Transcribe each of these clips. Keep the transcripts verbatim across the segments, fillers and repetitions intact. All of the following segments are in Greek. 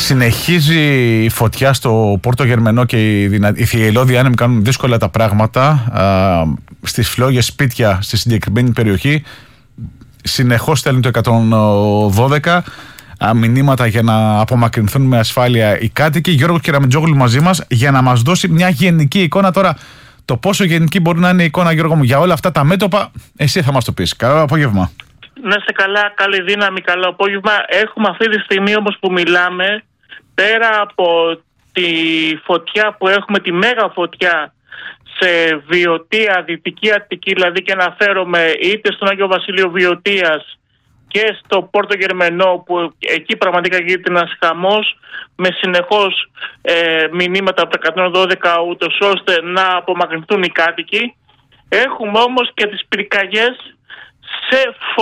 Συνεχίζει η φωτιά στο Πόρτο Γερμενό και οι, δυνα... οι θηελώδοι άνεμοι κάνουν δύσκολα τα πράγματα α, στις φλόγες σπίτια στη συγκεκριμένη περιοχή. Συνεχώς στέλνουν το εκατόν δώδεκα α, μηνύματα για να απομακρυνθούν με ασφάλεια οι κάτοικοι. Γιώργος Κεραμετζόγλου μαζί μας για να μας δώσει μια γενική εικόνα. Τώρα το πόσο γενική μπορεί να είναι η εικόνα, Γιώργο μου, για όλα αυτά τα μέτωπα, εσύ θα μας το πεις. Καλό απόγευμα. Να είστε καλά, καλή δύναμη, καλό απόγευμα. Έχουμε αυτή τη στιγμή όμως που μιλάμε, πέρα από τη φωτιά που έχουμε, τη μέγα φωτιά σε Βιωτία, Δυτική Αττική, δηλαδή, και αναφέρομαι είτε στον Άγιο Βασίλειο Βιωτίας και στο Πόρτο Γερμενό, που εκεί πραγματικά γίνεται ένας χαμός με συνεχώς ε, μηνύματα από το εκατόν δώδεκα, ούτως ώστε να απομακρυνθούν οι κάτοικοι. Έχουμε όμως και τις πυρκαγιές σε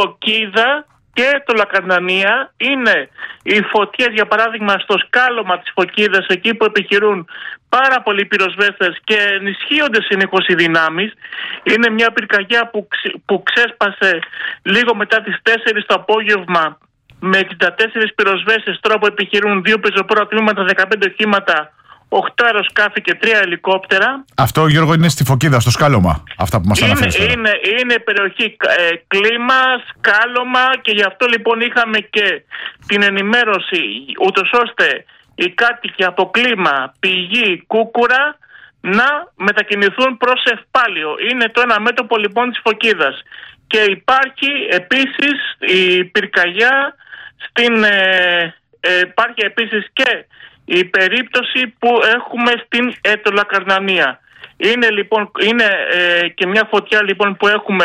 Φωκίδα και το Λακαρνανία. Είναι οι φωτιές, για παράδειγμα, στο σκάλωμα της Φωκίδας, εκεί που επιχειρούν πάρα πολλοί πυροσβέστες και ενισχύονται συνεχώς οι δυνάμεις. Είναι μια πυρκαγιά που, ξε, που ξέσπασε λίγο μετά τις τέσσερις το απόγευμα με εξήντα τέσσερις πυροσβέστες, τώρα που επιχειρούν δύο πεζοπόρα τμήματα, δεκαπέντε οχήματα, οκτώ αεροσκάφη και τρία ελικόπτερα. Αυτό, Γιώργο, είναι στη Φωκίδα, στο σκάλωμα, αυτά που μας αναφέρεις τώρα. Είναι, είναι περιοχή ε, κλίμα, σκάλωμα, και γι' αυτό λοιπόν είχαμε και την ενημέρωση, ούτως ώστε οι κάτοικοι από κλίμα, πηγή, κούκουρα να μετακινηθούν προς Ευπάλιο. Είναι το ένα μέτωπο λοιπόν της Φωκίδας. Και υπάρχει επίσης η πυρκαγιά στην... Ε, ε, υπάρχει επίσης και η περίπτωση που έχουμε στην Ετωλακαρνανία. Είναι λοιπόν είναι, ε, και μια φωτιά λοιπόν που έχουμε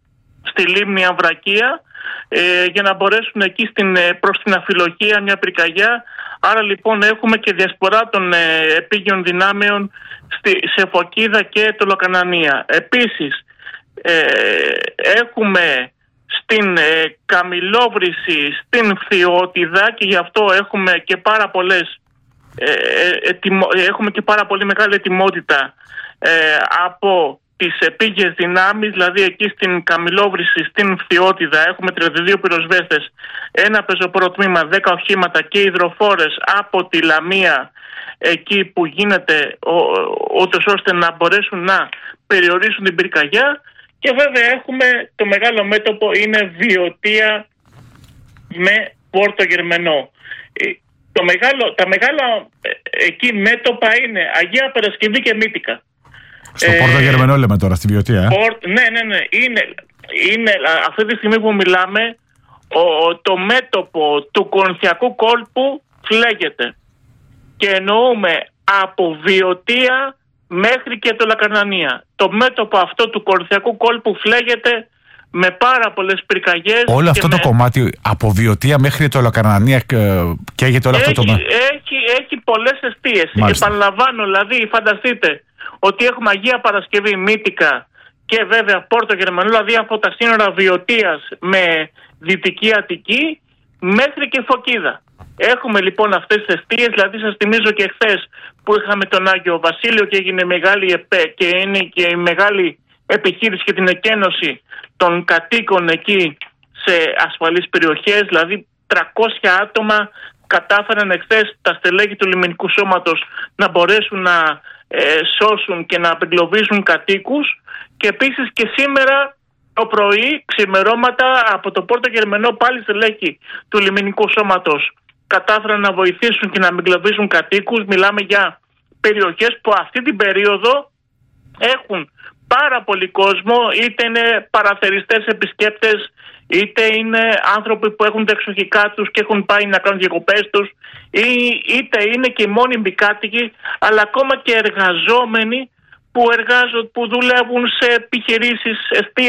στη λίμνη Αμβρακία, ε, για να μπορέσουν εκεί στην, προς την Αφιλοχία μια πυρκαγιά. Άρα λοιπόν έχουμε και διασπορά των ε, επίγειων δυνάμεων στη, σε Φωκίδα και Ετωλακαρνανία. Επίσης ε, έχουμε στην ε, Καμιλόβρηση, στην Φθιώτιδα, και γι' αυτό έχουμε και πάρα πολλές Ε, ετοιμο, έχουμε και πάρα πολύ μεγάλη ετοιμότητα ε, από τις επίγειες δυνάμεις. Δηλαδή εκεί στην Καμιλόβρηση, στην Φθιώτιδα έχουμε τριάντα δύο πυροσβέστες, ένα πεζοπόρο τμήμα, δέκα οχήματα και υδροφόρες από τη Λαμία, εκεί που γίνεται ούτως ώστε να μπορέσουν να περιορίσουν την πυρκαγιά. Και βέβαια έχουμε το μεγάλο μέτωπο, είναι Βιωτία με Πόρτο Γερμενό. Το μεγάλο, τα μεγάλα ε, εκεί μέτωπα είναι Αγία Παρασκευή και Μύτικα. Στο ε, Πόρτο Γερμενό λέμε τώρα, στη Βιωτία. Ε? Πόρ, ναι, ναι, ναι. Είναι, είναι αυτή τη στιγμή που μιλάμε, ο, το μέτωπο του Κορινθιακού κόλπου φλέγεται. Και εννοούμε από Βιωτία μέχρι και το Λακαρνανία. Το μέτωπο αυτό του Κορινθιακού κόλπου φλέγεται με πάρα πολλές πυρκαγιές. Όλο αυτό με... το κομμάτι από Βιωτία μέχρι το Λακαρνανία καίγεται όλο έχει, αυτό το... Έχει, έχει πολλές εστίες. Επαναλαμβάνω, δηλαδή φανταστείτε ότι έχουμε Αγία Παρασκευή, Μύτικα και βέβαια Πόρτο Γερμανό, δηλαδή από τα σύνορα Βιωτίας με Δυτική Αττική μέχρι και Φωκίδα. Έχουμε λοιπόν αυτές τις εστίες, δηλαδή σας θυμίζω και χθες που είχαμε τον Άγιο Βασίλειο και έγινε μεγάλη ΕΠΕ και είναι και η μεγάλη επιχείρηση και την εκένωση των κατοίκων εκεί σε ασφαλείς περιοχές. Δηλαδή τριακόσια άτομα κατάφεραν εχθές τα στελέχη του λιμενικού σώματος να μπορέσουν να ε, σώσουν και να απεγκλωβίσουν κατοίκους. Και επίσης και σήμερα το πρωί, ξημερώματα, από το Πόρτο Γερμενό πάλι στελέχη του λιμενικού σώματος κατάφεραν να βοηθήσουν και να απεγκλωβίσουν κατοίκους. Μιλάμε για περιοχές που αυτή την περίοδο έχουν πάρα πολύ κόσμο, είτε είναι παραθεριστές επισκέπτες, είτε είναι άνθρωποι που έχουν τα εξοχικά τους και έχουν πάει να κάνουν διακοπές τους, ή, είτε είναι και μόνιμοι κάτοικοι, αλλά ακόμα και εργαζόμενοι που, εργάζονται, που δουλεύουν σε επιχειρήσεις,